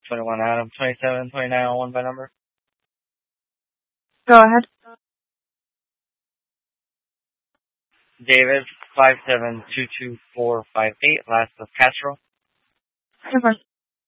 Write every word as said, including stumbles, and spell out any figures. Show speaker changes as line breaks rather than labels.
twenty-one Adam, twenty-seven twenty-nine oh one by number.
Go ahead.
David, five seven two two four five eight, last of Castro.
Confirm.